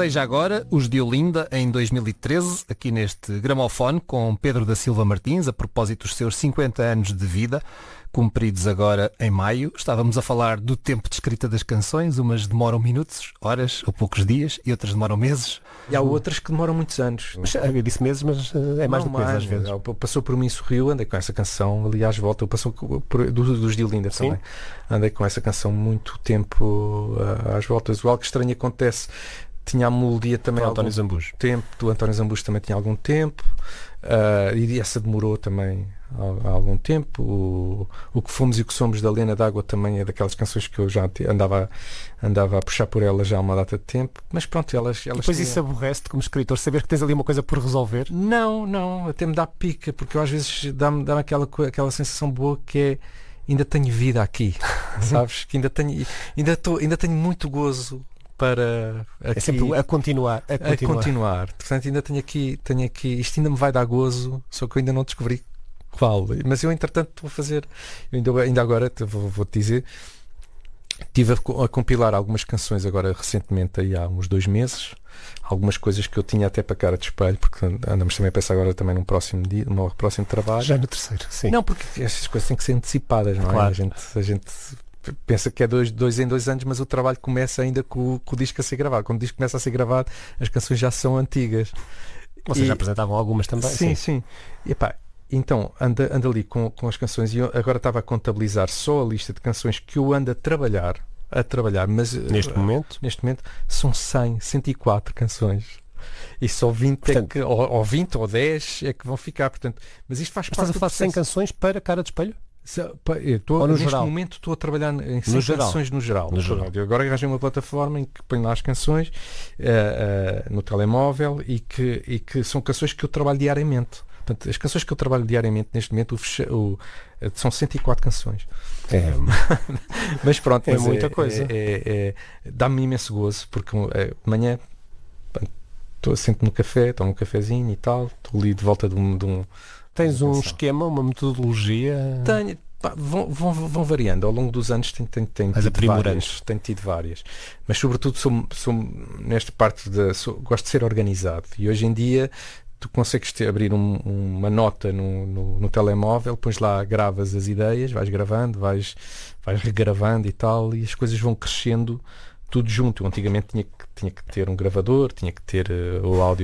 Seja agora os de Olinda em 2013, aqui neste gramofone com Pedro da Silva Martins, a propósito dos seus 50 anos de vida, cumpridos agora em maio. Estávamos a falar do tempo de escrita das canções, umas demoram minutos, horas ou poucos dias e outras demoram meses. E há outras que demoram muitos anos. Eu disse meses, mas é mais do que meses às vezes. Passou por mim, sorriu, andei com essa canção ali às voltas, passou dos de Olinda também. Andei com essa canção muito tempo às voltas. O Algo Estranho Acontece tinha a melodia também do António Zambujo. Do António Zambujo também tinha algum tempo, e essa demorou também há algum tempo. O Que Fomos e o Que Somos, da Lena D'Água, também é daquelas canções que eu já andava a puxar por ela já há uma data de tempo, mas pronto, elas depois isso aborrece-te como escritor, saber que tens ali uma coisa por resolver? Não, até me dá pica, porque eu, às vezes dá-me aquela sensação boa que é: ainda tenho vida aqui, sabes? Que ainda tenho muito gozo para aqui, é sempre a continuar. Portanto, ainda tenho aqui, isto ainda me vai dar gozo, só que eu ainda não descobri qual. Mas eu, entretanto, estou a fazer, ainda agora vou-te dizer, estive a compilar algumas canções agora recentemente, aí há uns 2 meses, algumas coisas que eu tinha até para cara de espelho, porque andamos também a pensar agora também num próximo trabalho. Já no terceiro, sim. Não, porque essas coisas têm que ser antecipadas, não é? Claro. A gente pensa que é 2 em 2 anos, mas o trabalho começa ainda com o disco a ser gravado. Quando o disco começa a ser gravado, as canções já são antigas. Vocês já apresentavam algumas também? Sim. E, então, ando ali com as canções, e eu agora estava a contabilizar só a lista de canções que eu ando a trabalhar, mas neste momento são 104 canções. E só 20 portanto, ou 20 ou 10 é que vão ficar, portanto, mas isto faz parte do processo. Estás a falar 100 canções para Cara de Espelho? Neste momento estou a trabalhar em 100 canções no geral. Eu agora arranjei uma plataforma em que ponho lá as canções no telemóvel, e que são canções que eu trabalho diariamente. Portanto, as canções que eu trabalho diariamente neste momento são 104 canções. Mas pronto, é muita coisa. Dá-me imenso gozo, porque de manhã sento no café, tomo um cafezinho e tal, estou ali de volta de um. Tens um esquema, uma metodologia? Tenho. Vão variando ao longo dos anos. Tenho tido várias, mas sobretudo sou nesta parte gosto de ser organizado, e hoje em dia tu consegues abrir uma nota no telemóvel, pões lá, gravas as ideias, vais gravando, vais regravando e tal, e as coisas vão crescendo tudo junto. Eu antigamente tinha que ter um gravador, tinha que ter o áudio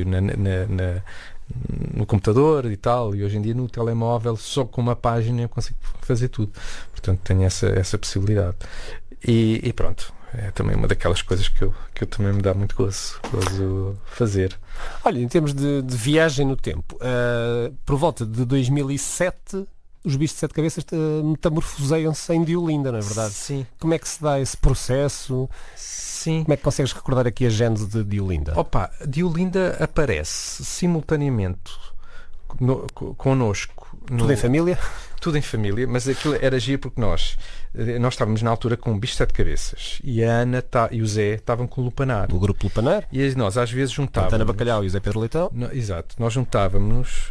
no computador e tal, e hoje em dia no telemóvel, só com uma página, eu consigo fazer tudo. Portanto, tenho essa possibilidade. E pronto, é também uma daquelas coisas que eu também me dá muito gozo fazer. Olha, em termos de viagem no tempo, por volta de 2007, os Bichos de Sete Cabeças metamorfoseiam-se em de Olinda, não é verdade? Sim. Como é que se dá esse processo? Sim. Como é que consegues recordar aqui a gênese de Olinda? De Olinda aparece simultaneamente connosco. Tudo em família? Tudo em família, mas aquilo era giro porque nós estávamos na altura com o Bicho de Sete Cabeças, e a Ana e o Zé estavam com o Lupanar. O grupo Lupanar? E nós às vezes juntávamos. Ana Bacalhau e o Zé Pedro Leitão? Exato. Nós juntávamos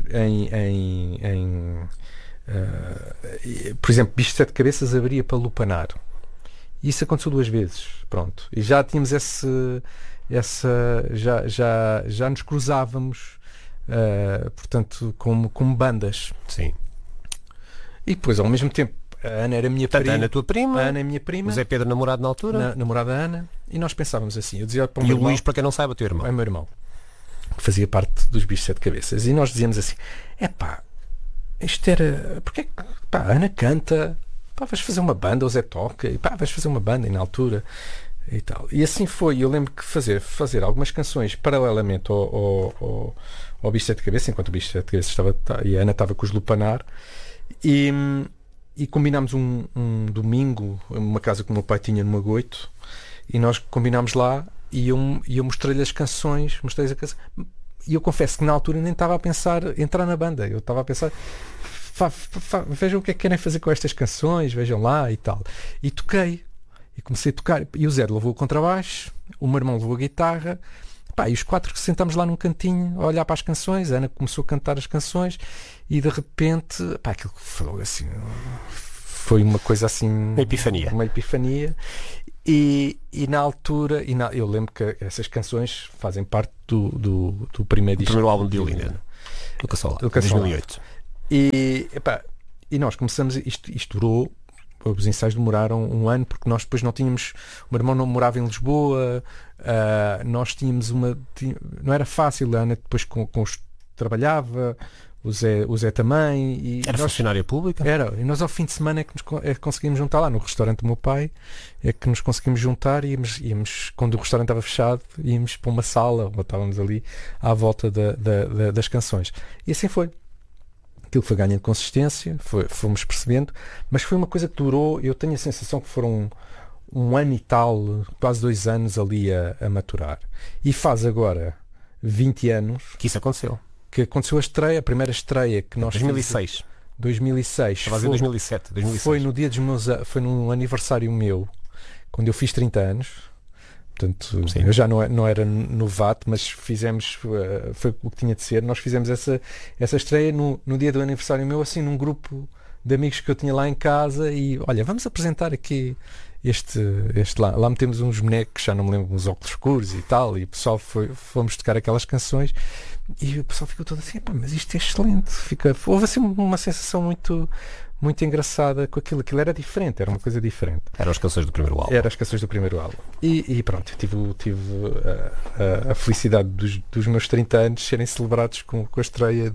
por exemplo, Bicho de Sete Cabeças abria para Lupanar. E isso aconteceu 2 vezes, pronto. E já tínhamos já nos cruzávamos, portanto, como bandas. Sim. E depois, ao mesmo tempo, a Ana era minha prima. A Ana é tua prima. A Ana é minha prima. O Zé Pedro, namorado na altura. Namorada da Ana. E nós pensávamos assim. Eu dizia para o Luís, para quem não saiba, teu irmão. É meu irmão. Que fazia parte dos Bichos de Sete Cabeças. E nós dizíamos assim: isto era. Porque que a Ana canta? Vais fazer uma banda, o Zé toca, e vais fazer uma banda, e na altura e tal. E assim foi. Eu lembro que fazer algumas canções paralelamente ao Bicho de Sete Cabeças, enquanto o Bicho de Sete Cabeças e a Ana estava com os Lupanar, e combinámos um domingo, uma casa que o meu pai tinha no Magoito, e nós combinámos lá, e eu mostrei-lhe as canções, e eu confesso que na altura nem estava a pensar entrar na banda. Eu estava a pensar: vejam o que é que querem fazer com estas canções, vejam lá e tal. E toquei, e comecei a tocar, e o Zé levou o contrabaixo, o meu irmão levou a guitarra, e os 4 sentámos lá num cantinho a olhar para as canções. A Ana começou a cantar as canções, e de repente, aquilo que falou assim, foi uma coisa assim, uma epifania. E na altura, eu lembro que essas canções fazem parte do primeiro disco. O primeiro álbum de Diolinda, do Cassola, 2008. E nós começamos, isto durou, os ensaios demoraram um ano, porque nós depois não tínhamos, o meu irmão não morava em Lisboa, nós tínhamos não era fácil, a Ana depois trabalhava, o Zé também. E era funcionária pública? Era, e nós ao fim de semana é que nos conseguimos juntar lá no restaurante do meu pai, é que nos conseguimos juntar e íamos, quando o restaurante estava fechado, íamos para uma sala, ou estávamos ali à volta das canções. E assim foi. Aquilo foi ganhando consistência, fomos percebendo, mas foi uma coisa que durou, eu tenho a sensação que foram um ano e tal, quase 2 anos ali a maturar. E faz agora 20 anos que isso aconteceu. Que aconteceu a primeira estreia que nós 2006. 2006. Estava a dizer 2007, 2006. Foi no dia dos foi num aniversário meu, quando eu fiz 30 anos. Portanto, eu já não era novato, mas fizemos, foi o que tinha de ser. Nós fizemos essa estreia no dia do aniversário meu, assim, num grupo de amigos que eu tinha lá em casa. E olha, vamos apresentar aqui este lá metemos uns bonecos, já não me lembro, uns óculos escuros e tal, e o pessoal fomos tocar aquelas canções e o pessoal ficou todo assim, mas isto é excelente. Houve assim uma sensação muito engraçada com aquilo era diferente, era uma coisa diferente. Eram as canções do primeiro álbum. Eram as canções do primeiro álbum. E pronto, eu tive a felicidade dos meus 30 anos serem celebrados com a estreia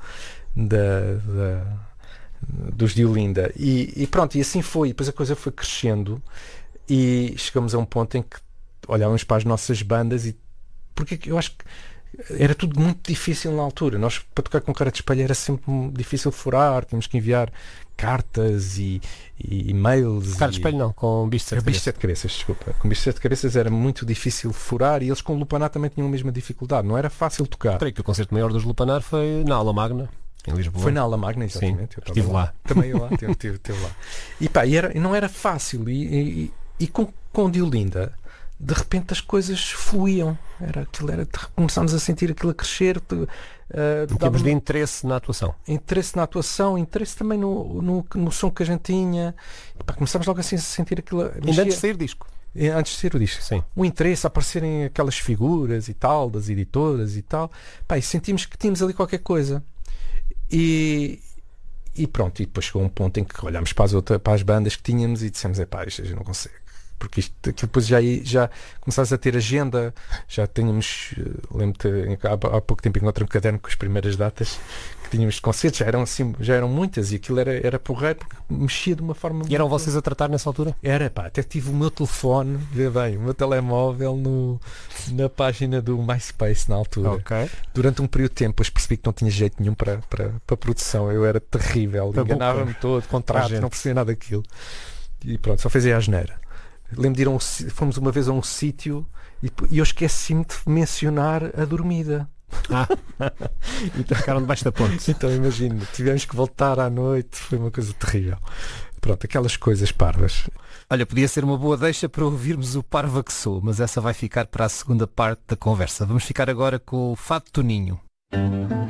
dos Diolinda. E pronto, e assim foi. E depois a coisa foi crescendo e chegamos a um ponto em que olhávamos para as nossas bandas porque eu acho que era tudo muito difícil na altura. Nós, para tocar com Cara de Espelho, era sempre difícil furar, tínhamos que enviar cartas e e-mails. Cara de Espelho não, com Bicho de Sete Cabeças, desculpa. Com Bicho de Sete Cabeças era muito difícil furar e eles com o Lupanar também tinham a mesma dificuldade, não era fácil tocar. Creio que o concerto maior dos Lupanar foi na Aula Magna, em Lisboa. Foi na Aula Magna, exatamente. Sim, estive lá. Também eu lá, estive lá. E não era fácil. E com Diolinda, de repente as coisas fluíam. Começámos a sentir aquilo a crescer. Em termos de interesse na atuação. Interesse também no som que a gente tinha. Começámos logo assim a sentir aquilo. Ainda antes de sair disco. Antes de ser o disco, sim. O interesse a aparecerem aquelas figuras e tal, das editoras e tal. E sentimos que tínhamos ali qualquer coisa. E pronto, e depois chegou um ponto em que olhámos para as bandas que tínhamos e dissemos, isto a gente não consegue. Porque aquilo depois já começámos a ter agenda, já tínhamos, lembro-te, há pouco tempo encontrei um caderno com as primeiras datas que tínhamos de concertos, já eram muitas e aquilo era porreiro porque mexia de uma forma. E eram vocês a tratar nessa altura? Era, até tive o meu telefone, vê bem, o meu telemóvel na página do MySpace na altura. Okay. Durante um período de tempo, depois percebi que não tinha jeito nenhum para produção, eu era terrível, enganava-me todo, contratos, não percebia nada daquilo. E pronto, só fazia a asneira. Lembro de fomos uma vez a um sítio e eu esqueci-me de mencionar a dormida. Então ficaram debaixo da ponte. Então imagina, tivemos que voltar à noite, foi uma coisa terrível. Pronto, aquelas coisas parvas. Olha, podia ser uma boa deixa para ouvirmos o Parva que Sou, mas essa vai ficar para a segunda parte da conversa. Vamos ficar agora com o Fado Toninho.